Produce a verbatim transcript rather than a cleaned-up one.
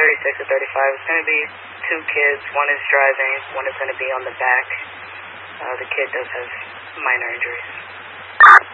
thirty-six or thirty-five. It's going to be two kids. One is driving. One is going to be on the back. Uh, the kid does have minor injuries.